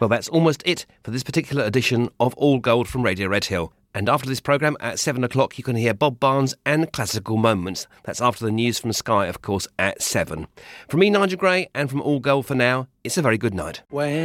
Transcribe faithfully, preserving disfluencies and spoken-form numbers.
Well, that's almost it for this particular edition of All Gold from Radio Redhill. And after this programme, at seven o'clock, you can hear Bob Barnes and Classical Moments. That's after the news from Sky, of course, at seven. From me, Nigel Gray, and from All Gold for now, it's a very good night. When